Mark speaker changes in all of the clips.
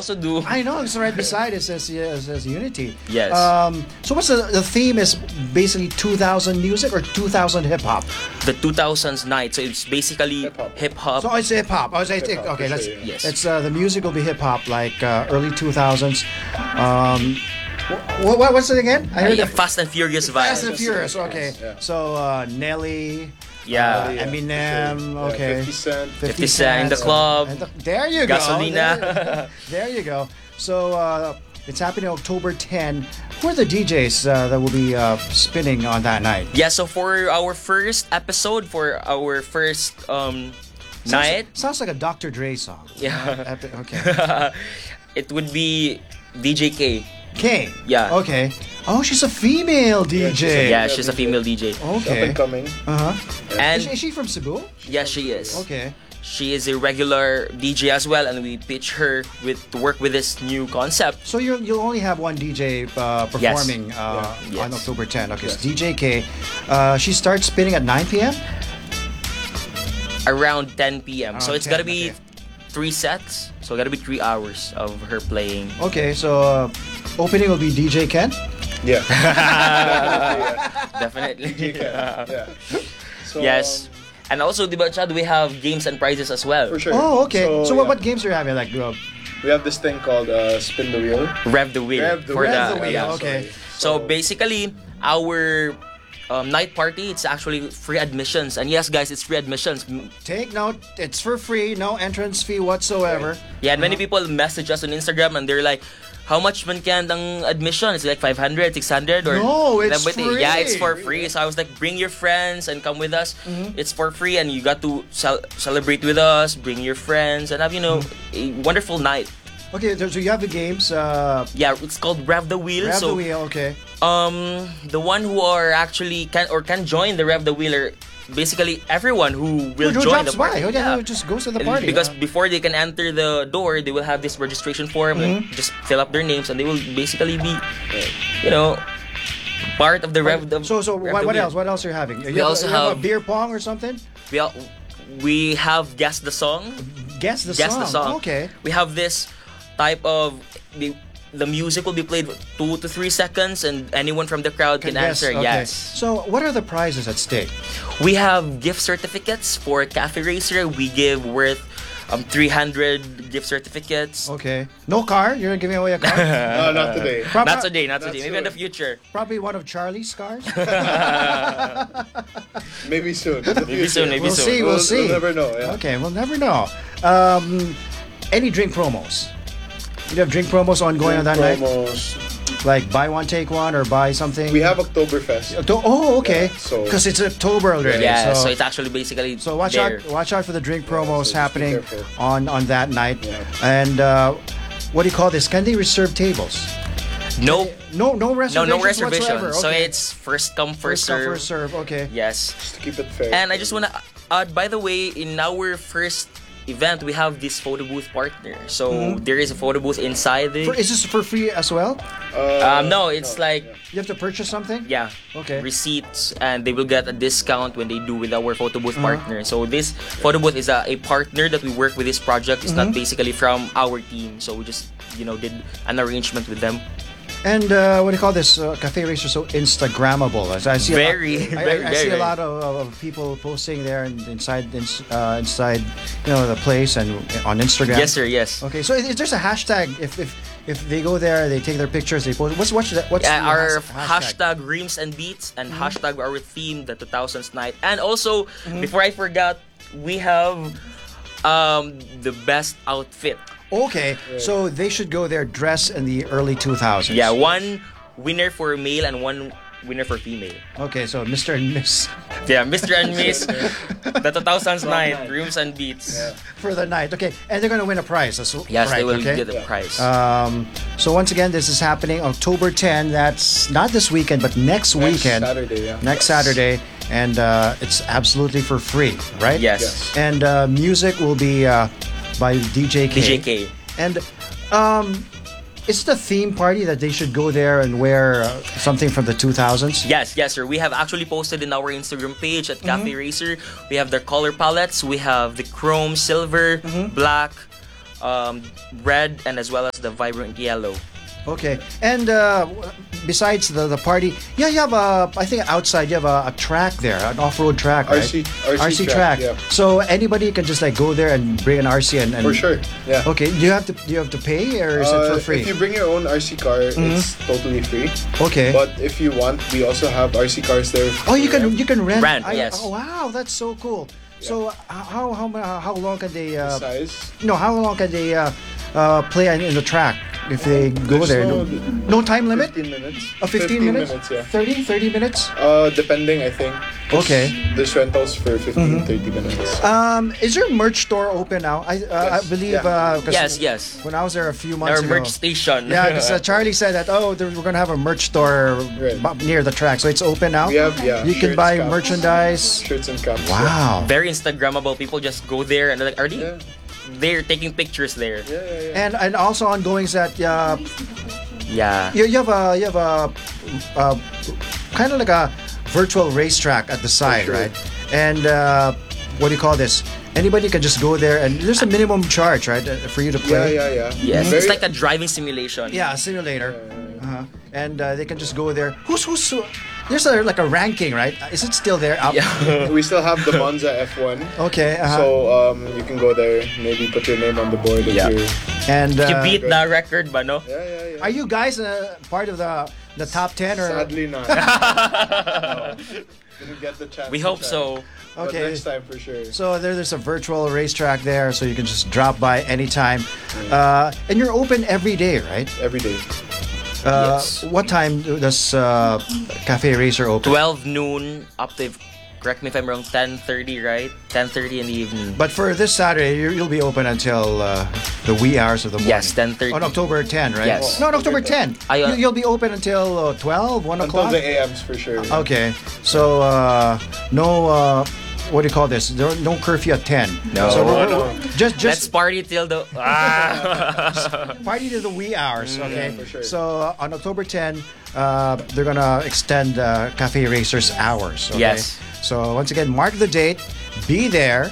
Speaker 1: also do.
Speaker 2: I know, it's right beside it says Unity.
Speaker 1: Yes.
Speaker 2: So what's the theme is basically 2000 music or 2000 hip hop?
Speaker 1: The 2000s night, so it's basically hip hop.
Speaker 2: So it's hip hop. Okay, let's.
Speaker 3: sure,
Speaker 1: yes.
Speaker 2: It's the music will be hip hop, like early 2000s. What's it again? I heard
Speaker 1: Fast and Furious vibe.
Speaker 2: Fast and Furious. Okay.
Speaker 3: Yeah.
Speaker 2: So Nelly.
Speaker 1: Yeah.
Speaker 2: Eminem.
Speaker 3: For sure.
Speaker 2: Okay.
Speaker 3: 50 Cent.
Speaker 1: 50 Cent in the club.
Speaker 2: There you go.
Speaker 1: Gasolina.
Speaker 2: There you go. So it's happening October 10. Who are the DJs that will be spinning on that night?
Speaker 1: Yeah, so for our first episode, for our first night,
Speaker 2: Sounds like a Dr. Dre song.
Speaker 1: yeah,
Speaker 2: Okay.
Speaker 1: it would be DJ K.
Speaker 2: K.
Speaker 1: Yeah.
Speaker 2: Okay. Oh, she's a female DJ.
Speaker 1: Yeah, she's a female DJ.
Speaker 3: Up
Speaker 2: Okay.
Speaker 3: and coming.
Speaker 1: And
Speaker 2: Is she from Cebu?
Speaker 1: yeah, she is.
Speaker 2: Okay.
Speaker 1: She is a regular DJ as well, and we pitch her to work with this new concept.
Speaker 2: So you'll only have one DJ performing
Speaker 1: Yes.
Speaker 2: on October 10. Okay, so DJ K. She starts spinning at 9 p.m.
Speaker 1: Around 10 p.m. So
Speaker 2: Around
Speaker 1: it's gotta
Speaker 2: 10,
Speaker 1: be
Speaker 2: okay.
Speaker 1: 3 sets. So gotta be 3 hours of her playing.
Speaker 2: Okay, so opening will be DJ Ken.
Speaker 3: Yeah.
Speaker 1: Definitely.
Speaker 3: Yeah. So,
Speaker 1: Yes. And also, diba, Chad, we have games and prizes as well.
Speaker 3: For sure.
Speaker 2: Oh, okay. So,
Speaker 3: yeah.
Speaker 2: what games are you having? Like,
Speaker 3: We have this thing called spin the wheel.
Speaker 1: Rev the wheel.
Speaker 3: Rev the
Speaker 1: for
Speaker 3: wheel.
Speaker 2: Rev the wheel,
Speaker 1: yeah.
Speaker 2: okay.
Speaker 1: So basically, our night party, it's actually free admissions. And yes, guys, it's free admissions.
Speaker 2: take note, it's for free, no entrance fee whatsoever.
Speaker 1: Yeah, and many people message us on Instagram and they're like, how much man can ang admission? It's like 500, 600 or
Speaker 2: No, it's
Speaker 1: but
Speaker 2: free.
Speaker 1: Yeah, it's for free. So I was like, bring your friends and come with us. It's for free and you got to celebrate with us, bring your friends and have, a wonderful night.
Speaker 2: Okay, so you have the games.
Speaker 1: Yeah, it's called Rev the Wheel.
Speaker 2: Grab
Speaker 1: so
Speaker 2: the wheel, okay.
Speaker 1: the one who are actually can join the Rev the Wheel are basically everyone who will
Speaker 2: Who
Speaker 1: join
Speaker 2: drops
Speaker 1: the party.
Speaker 2: by? Who just goes to the party?
Speaker 1: Because before they can enter the door, they will have this registration form and just fill up their names, and they will basically be, part of the Rev.
Speaker 2: So
Speaker 1: Rev
Speaker 2: what
Speaker 1: the Wheel.
Speaker 2: else? What else are you having?
Speaker 1: We also
Speaker 2: you have a
Speaker 1: have-
Speaker 2: beer pong or something.
Speaker 1: We have guess the song.
Speaker 2: Guess the
Speaker 1: Guess
Speaker 2: song.
Speaker 1: the song.
Speaker 2: Okay.
Speaker 1: We have this type of the music will be played 2 to 3 seconds, and anyone from the crowd can
Speaker 2: Guess,
Speaker 1: answer.
Speaker 2: okay.
Speaker 1: Yes.
Speaker 2: So what are the prizes at stake?
Speaker 1: We have gift certificates for Cafe Racer. We give worth 300 gift certificates.
Speaker 2: Okay. No car. You're giving away a car.
Speaker 3: No, not today.
Speaker 1: Not today, not today. Maybe in the
Speaker 3: soon.
Speaker 1: future.
Speaker 2: Probably one of Charlie's cars.
Speaker 3: Maybe soon.
Speaker 1: Maybe soon, maybe
Speaker 2: We'll
Speaker 1: soon.
Speaker 2: see. We'll see.
Speaker 3: We'll never know. Yeah.
Speaker 2: Okay, we'll never know. Any drink promos? You have drink promos ongoing on that night?
Speaker 3: Promos.
Speaker 2: Like buy one, take one, or buy something?
Speaker 3: We have Oktoberfest.
Speaker 2: Oh, okay.
Speaker 3: Yeah, so-
Speaker 2: Because it's October already.
Speaker 1: Yeah, so it's actually basically
Speaker 2: So watch
Speaker 1: there.
Speaker 2: out for the drink
Speaker 3: so
Speaker 2: promos
Speaker 3: just be
Speaker 2: happening
Speaker 3: careful.
Speaker 2: on that night.
Speaker 3: Yeah.
Speaker 2: And what do you call this? Can they reserve tables?
Speaker 1: No
Speaker 2: No reservations.
Speaker 1: no reservation.
Speaker 2: whatsoever.
Speaker 1: So
Speaker 2: Okay.
Speaker 1: it's first come,
Speaker 2: First
Speaker 1: first
Speaker 2: come,
Speaker 1: serve.
Speaker 2: first serve. Okay.
Speaker 1: Yes.
Speaker 3: Just to keep it fair.
Speaker 1: And I just wanna add, by the way, in our first event, we have this photo booth partner. So there is a photo booth inside the.
Speaker 2: Is this for free as well?
Speaker 1: No, it's like
Speaker 2: You have to purchase something?
Speaker 1: yeah,
Speaker 2: Okay.
Speaker 1: receipts, and they will get a discount when they do with our photo booth partner. So this photo booth is a partner that we work with this project. It's not basically from our team. So we just did an arrangement with them.
Speaker 2: And what do you call this? Cafe Racer so Instagrammable. As I see
Speaker 1: Very,
Speaker 2: a lot,
Speaker 1: very,
Speaker 2: I see
Speaker 1: very.
Speaker 2: a lot of people posting there inside the place and on Instagram.
Speaker 1: Yes, sir. Yes.
Speaker 2: Okay, so is there's a hashtag if they go there, they take their pictures, they post. What's the
Speaker 1: Our
Speaker 2: hashtag?
Speaker 1: hashtag Reams and Beats and hashtag our theme, the 2000s night. And also, before I forgot, we have the best outfit.
Speaker 2: Okay, so they should go there dressed in the early 2000s.
Speaker 1: Yeah, one winner for male and one winner for female.
Speaker 2: Okay, so Mr. and Miss
Speaker 1: Yeah, Mr. and Miss, the 2000s night, Reams and Beats.
Speaker 2: for the night. Okay, and they're gonna win a prize. That's
Speaker 1: Yes,
Speaker 2: right,
Speaker 1: they will
Speaker 2: okay?
Speaker 1: get the prize.
Speaker 2: So once again, this is happening October 10. That's not this weekend, but next weekend.
Speaker 3: Saturday, yeah.
Speaker 2: Next Saturday, and it's absolutely for free, right?
Speaker 1: Yes.
Speaker 3: Yes.
Speaker 2: And music will be by DJ K.
Speaker 1: DJ K.
Speaker 2: And it's the theme party that they should go there and wear something from the 2000s.
Speaker 1: Yes, sir. We have actually posted in our Instagram page at Cafe Racer. We have their color palettes. We have the chrome, silver, black, red and as well as the vibrant yellow.
Speaker 2: Okay. And besides the party, yeah, you have I think outside you have a track there, an off-road track, right?
Speaker 3: RC
Speaker 2: track.
Speaker 3: yeah.
Speaker 2: So anybody can just like go there and bring an RC and
Speaker 3: For sure, yeah.
Speaker 2: Okay. Do you have to pay or is it for free?
Speaker 3: If you bring your own RC car, it's totally free.
Speaker 2: Okay.
Speaker 3: But if you want, we also have RC cars there.
Speaker 2: Oh, you can rent.
Speaker 1: Rent, yes.
Speaker 2: Oh, wow, that's so cool. So how long can they?
Speaker 3: size.
Speaker 2: No, how long can they play in the track if they go
Speaker 3: There's
Speaker 2: there? No time limit.
Speaker 3: 15 minutes.
Speaker 2: 15 minutes?
Speaker 3: Yeah.
Speaker 2: 30 minutes.
Speaker 3: Depending, I think.
Speaker 2: Okay.
Speaker 3: There's rentals for 15, 30 minutes.
Speaker 2: Is your merch store open now? I believe.
Speaker 3: Yeah.
Speaker 2: 'Cause
Speaker 1: Yes.
Speaker 2: When I was there a few months
Speaker 1: Our
Speaker 2: ago.
Speaker 1: merch station.
Speaker 2: Yeah, because Charlie said that we're gonna have a merch store
Speaker 3: Right.
Speaker 2: near the track, so it's open now.
Speaker 3: We have,
Speaker 2: You can
Speaker 3: shirts,
Speaker 2: buy
Speaker 3: caps.
Speaker 2: merchandise.
Speaker 3: Shirts and caps.
Speaker 2: Wow.
Speaker 1: Very Instagrammable. People just go there and they're like, are they?
Speaker 3: Yeah.
Speaker 1: They're taking pictures there.
Speaker 3: Yeah.
Speaker 2: And also ongoing is that
Speaker 1: Yeah.
Speaker 2: you have a kind of like a virtual racetrack at the side,
Speaker 3: sure.
Speaker 2: right? And what do you call this? Anybody can just go there, and there's a minimum charge, right, for you to play.
Speaker 3: Yeah.
Speaker 1: Yes.
Speaker 3: Very-
Speaker 1: It's like a driving simulation.
Speaker 2: Yeah, a simulator. And they can just go there. Who's there's like a ranking, right? Is it still there? Up?
Speaker 1: Yeah.
Speaker 3: We still have the Monza F1.
Speaker 2: Okay.
Speaker 3: So you can go there, maybe put your name on the board. If
Speaker 1: Yeah.
Speaker 3: you're,
Speaker 2: And
Speaker 1: You beat the record, ba no?
Speaker 3: yeah.
Speaker 2: are you guys part of the top 10 or?
Speaker 3: Sadly not. No. Didn't get the chance.
Speaker 1: We
Speaker 3: to
Speaker 1: hope
Speaker 3: try.
Speaker 1: so.
Speaker 3: But
Speaker 2: Okay.
Speaker 3: next time for sure.
Speaker 2: So there's a virtual racetrack there, so you can just drop by anytime. And you're open every day, right?
Speaker 3: Every day.
Speaker 1: Yes.
Speaker 2: What time does Cafe Racer open?
Speaker 1: 12 noon up to, correct me if I'm wrong, 10:30, right? 10:30 in the evening.
Speaker 2: But for this Saturday, you'll be open until the wee hours of the morning.
Speaker 1: Yes, 10:30.
Speaker 2: On October 10, right?
Speaker 1: Yes.
Speaker 2: No, on October 10.
Speaker 1: I,
Speaker 2: You'll be open until 12, 1
Speaker 3: Until
Speaker 2: o'clock?
Speaker 3: the AMs for sure.
Speaker 2: Okay. So, no, what do you call this? No curfew at 10.
Speaker 1: No.
Speaker 2: So
Speaker 3: No.
Speaker 2: Just
Speaker 1: Let's party till the...
Speaker 2: party to the wee hours, okay?
Speaker 3: for sure.
Speaker 2: So on October 10, they're gonna extend Cafe Racers hours. Okay?
Speaker 1: Yes.
Speaker 2: So once again, mark the date. Be there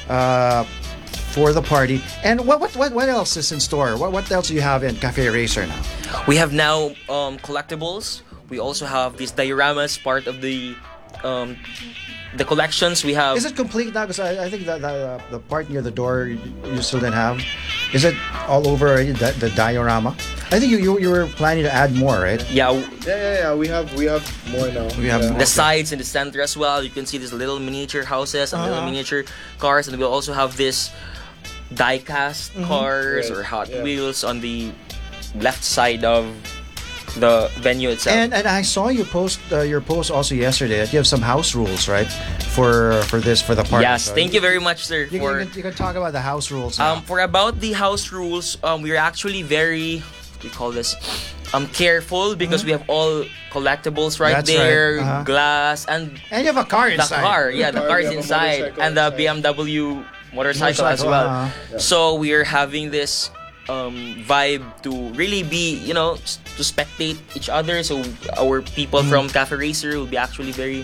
Speaker 2: for the party. And what else is in store? What else do you have in Cafe Racer now?
Speaker 1: We have now collectibles. We also have these dioramas, part of the collections. We have...
Speaker 2: Is it complete now? Because I think that the part near the door you still didn't have. Is it all over already, the diorama? I think you were planning to add more, right?
Speaker 1: Yeah,
Speaker 3: Yeah. We have more now.
Speaker 2: We have more.
Speaker 1: the sides in the center as well. You can see these little miniature houses and little
Speaker 2: Uh-huh.
Speaker 1: miniature cars, and we'll also have this die-cast cars
Speaker 3: Right,
Speaker 1: or Hot
Speaker 3: yeah.
Speaker 1: Wheels on the left side of the venue itself.
Speaker 2: And I saw you post your post also yesterday that you have some house rules, right? For the party.
Speaker 1: yes, thank you very much, sir.
Speaker 2: You can talk about the house rules now.
Speaker 1: For about the house rules, we're actually very, we call this, careful because we have all collectibles right
Speaker 2: That's right.
Speaker 1: there,
Speaker 2: Uh-huh.
Speaker 1: glass, and
Speaker 2: and you have a car
Speaker 1: the
Speaker 2: inside.
Speaker 1: car. Yeah, the car is
Speaker 3: We have a
Speaker 1: inside,
Speaker 3: motorcycle
Speaker 1: and the
Speaker 3: inside.
Speaker 1: BMW motorcycle as
Speaker 2: Motorcycle,
Speaker 1: well.
Speaker 2: uh-huh.
Speaker 1: So we are having this vibe to really be, to spectate each other. So our people from Cafe Racer will be actually very,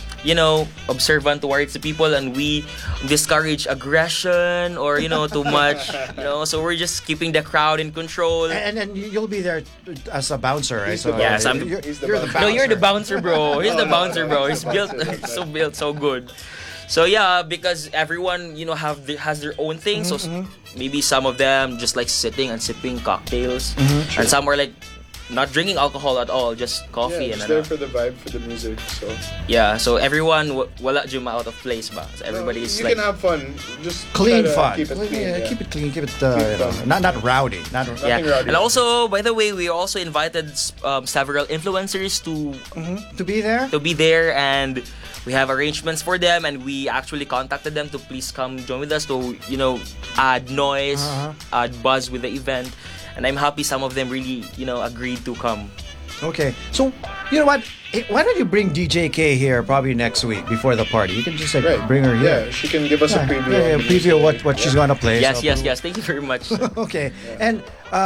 Speaker 1: observant towards the people, and we discourage aggression or too much. So we're just keeping the crowd in control.
Speaker 2: And you'll be there as a bouncer, right?
Speaker 3: He's the
Speaker 1: Yes, I'm-
Speaker 3: He's the
Speaker 2: you're the
Speaker 3: bouncer.
Speaker 1: No, you're the bouncer, bro. He's the
Speaker 3: No,
Speaker 1: bouncer, bro. He's built so good. So yeah, because everyone has their own thing. So maybe some of them just like sitting and sipping cocktails, and some are like not drinking alcohol at all, just coffee
Speaker 3: Yeah, just
Speaker 1: and
Speaker 3: there for the vibe, for the music. So
Speaker 1: yeah. So everyone wala juma out of place ba. So everybody is
Speaker 3: you
Speaker 1: like
Speaker 3: can have fun. Just
Speaker 2: clean
Speaker 3: try to
Speaker 2: fun.
Speaker 3: Keep it clean.
Speaker 2: Yeah,
Speaker 3: yeah.
Speaker 2: keep it clean. Keep it
Speaker 3: fun.
Speaker 2: not rowdy. Not
Speaker 1: yeah.
Speaker 3: nothing rowdy.
Speaker 1: And also, by the way, we also invited several influencers
Speaker 2: to be there.
Speaker 1: to be there, and we have arrangements for them, and we actually contacted them to please come join with us to add noise, add buzz with the event, and I'm happy some of them really agreed to come.
Speaker 2: Okay, so you know what? Why don't you bring DJ K here probably next week before the party? You can just like
Speaker 3: Right.
Speaker 2: bring her here.
Speaker 3: Yeah, she can give us a preview.
Speaker 2: Yeah,
Speaker 3: of the
Speaker 2: preview
Speaker 3: music.
Speaker 2: what she's gonna play.
Speaker 1: Yes,
Speaker 2: so-
Speaker 1: yes. Thank you very much.
Speaker 2: Okay, and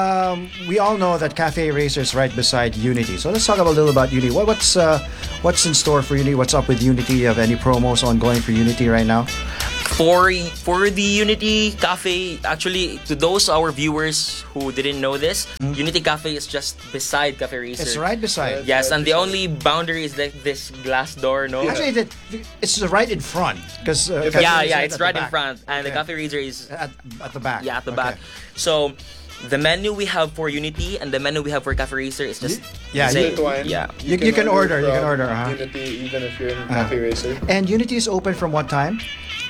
Speaker 2: we all know that Cafe Racer is right beside Unity. So let's talk a little about Unity. What's in store for Unity? What's up with Unity? You have any promos ongoing for Unity right now?
Speaker 1: For the Unity Cafe, actually, to those our viewers who didn't know this, Unity Cafe is just beside Cafe Racer.
Speaker 2: It's right beside.
Speaker 1: Yes, and the only boundary is like this glass door, no?
Speaker 2: Actually, it's right in front because
Speaker 1: Yeah, it's right in front, and the Cafe Racer is
Speaker 2: at the back.
Speaker 1: at the
Speaker 2: Okay.
Speaker 1: back. So the menu we have for Unity and the menu we have for Cafe Racer is just
Speaker 2: Yeah,
Speaker 1: the same.
Speaker 3: Intertwined.
Speaker 1: Yeah.
Speaker 2: You can order, you can
Speaker 3: from
Speaker 2: order, uh-huh.
Speaker 3: Unity, even if you're in Cafe Racer.
Speaker 2: And Unity is open from what time?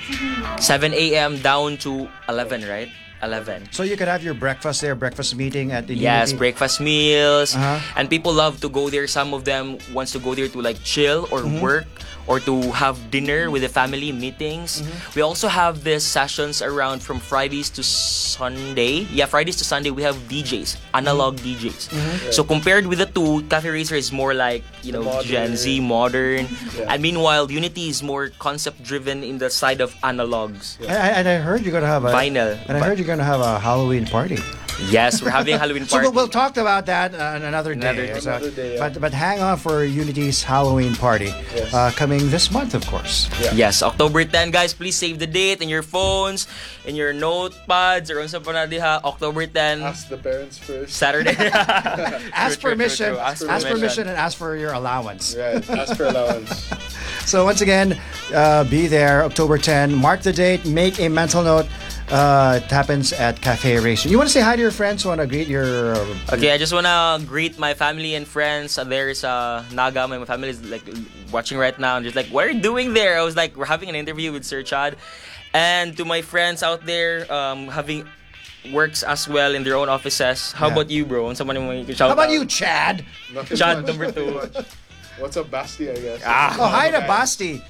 Speaker 1: 7 a.m. down to 11, right? 11.
Speaker 2: So you could have your breakfast there, breakfast meeting at the
Speaker 1: Yes,
Speaker 2: Unity.
Speaker 1: breakfast meals.
Speaker 2: Uh-huh.
Speaker 1: And people love to go there. Some of them wants to go there to like chill or work or to have dinner with the family, meetings. We also have these sessions around from Fridays to Sunday. Yeah, Fridays to Sunday we have DJs, analog DJs. So compared with the two, Cafe Racer is more like,
Speaker 3: Modern.
Speaker 1: Gen Z, modern.
Speaker 3: Yeah.
Speaker 1: And meanwhile, Unity is more concept driven in the side of analogs.
Speaker 2: And I heard you're gonna have a
Speaker 1: Vinyl.
Speaker 2: And I heard you're gonna have a Halloween party.
Speaker 1: Yes, we're having a Halloween
Speaker 2: So
Speaker 1: party.
Speaker 2: we'll talk about that on another day.
Speaker 3: Another day, yeah.
Speaker 2: But hang on for Unity's Halloween party
Speaker 3: Yes.
Speaker 2: coming this month, of course.
Speaker 3: Yeah.
Speaker 1: Yes, October 10, guys. Please save the date in your phones, in your notepads, or on sa panadiha. October 10,
Speaker 3: Ask the parents first.
Speaker 1: Saturday.
Speaker 2: Ask
Speaker 1: True, true,
Speaker 2: permission.
Speaker 1: true, true.
Speaker 2: Ask permission and ask for your allowance.
Speaker 3: Right. Ask for allowance.
Speaker 2: So once again, be there October 10. Mark the date. Make a mental note. It happens at Cafe Racer. You want to say hi to your friends? Want to greet your?
Speaker 1: Okay, I just wanna greet my family and friends. There's Naga. My family is like watching right now, and just like, what are you doing there? I was like, we're having an interview with Sir Chad, and to my friends out there, having works as well in their own offices. How
Speaker 2: Yeah.
Speaker 1: about you, bro? Someone mo shout
Speaker 2: How about
Speaker 1: out?
Speaker 2: you, Chad?
Speaker 3: Nothing
Speaker 1: Chad,
Speaker 3: much,
Speaker 1: number
Speaker 3: nothing
Speaker 1: 2.
Speaker 3: much. What's up, Basti, I guess?
Speaker 2: Oh, hi to Basti.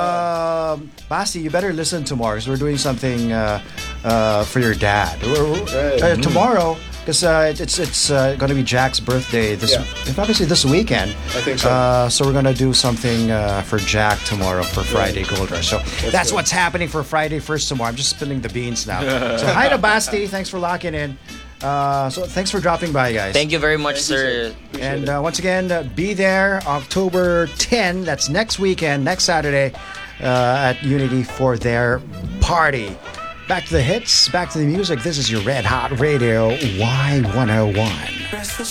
Speaker 2: Basti, you better listen tomorrow because we're doing something for your dad.
Speaker 3: Right.
Speaker 2: Tomorrow, because it's going to be Jack's birthday. Obviously this weekend.
Speaker 3: I think so.
Speaker 2: So we're going to do something for Jack tomorrow for Friday Gold Rush. So that's
Speaker 3: good.
Speaker 2: what's happening for Friday First tomorrow. I'm just spilling the beans now. So hi to Basti. Thanks for locking in. So thanks for dropping by, guys.
Speaker 1: Thank you very much,
Speaker 3: Thank you,
Speaker 1: sir.
Speaker 3: Appreciate
Speaker 2: And
Speaker 3: it.
Speaker 2: once again, be there October 10. That's next weekend, next Saturday, at Unity for their party. Back to the hits, back to the music. This is your Red Hot Radio Y101.